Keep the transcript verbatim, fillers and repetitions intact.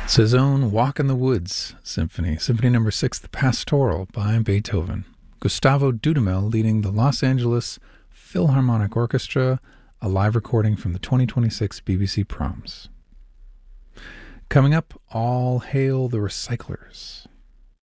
It's his own Walk in the Woods Symphony, Symphony Number Six, The Pastoral by Beethoven. Gustavo Dudamel leading the Los Angeles Philharmonic Orchestra, a live recording from the twenty twenty-six B B C Proms. Coming up, All Hail the Recyclers.